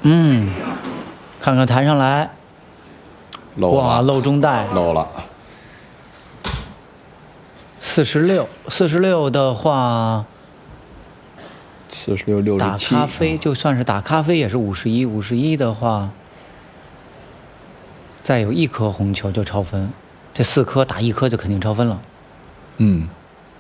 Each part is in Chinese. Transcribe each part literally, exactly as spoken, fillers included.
嗯，看看弹上来， 漏哇， 了， 漏中带， 漏了。 四十六，四十六的话， 四十六六打十七。 咖啡就算是打咖啡也是五十一，五十一的话，再有一颗红球就超分，这四颗打一颗就肯定超分了。 嗯。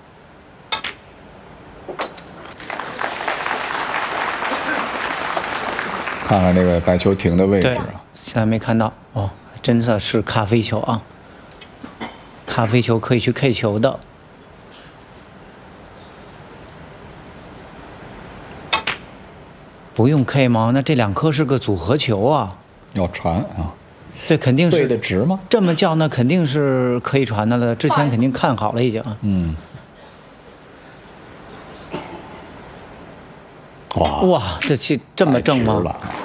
看看那个白球停的位置对，现在没看到哦，真的是咖啡球啊！咖啡球可以去 K 球的。不用 K 吗？那这两颗是个组合球啊。 要传啊。 对，肯定是对的直吗？ 这么叫那肯定是可以传的了，之前肯定看好了已经。 嗯。哇哇，这气这么正吗？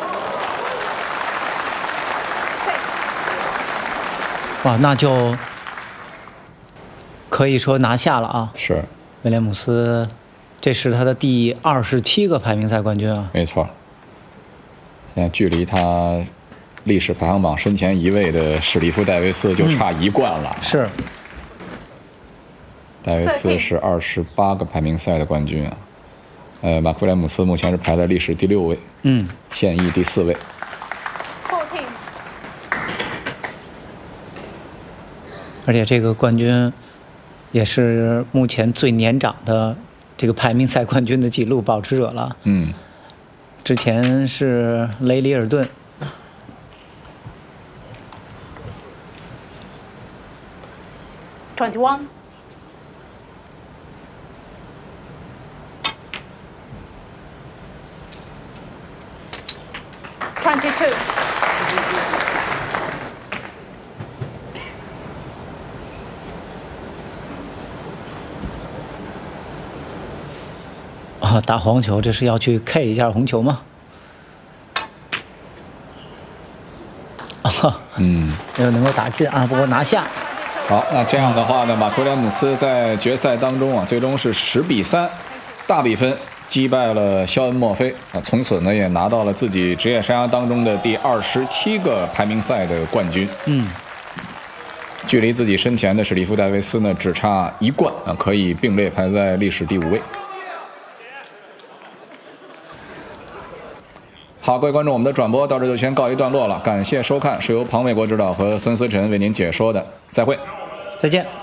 哇，那就可以说拿下了啊！ 是， 威廉姆斯，这是他的第二十七个排名赛冠军啊！ 没错。现在距离他历史排行榜身前一位的史蒂夫·戴维斯就差一冠了。 嗯、是。 戴维斯是二十八个排名赛的冠军啊。呃，马克·威廉姆斯目前是排在历史第六位， 嗯， 现役第四位。 而且这个冠军也是目前最年长的这个排名赛冠军的纪录保持者了。 嗯， 之前是雷里尔顿。 twenty-one. twenty-two. 啊，打黄球，这是要去 K 一下红球吗？啊， 嗯， 没有能够打进啊，不过拿下。 好，那这样的话呢，马克·威廉姆斯在决赛当中啊，最终是十比三，大比分击败了肖恩·墨菲啊，从此呢也拿到了自己职业生涯当中的第二十七个排名赛的冠军。 嗯， 距离自己身前的史蒂夫·戴维斯呢只差一冠啊，可以并列排在历史第五位。好，各位观众，我们的转播到这就先告一段落了，感谢收看，是由庞卫国指导和孙思辰为您解说的，再会， 再见。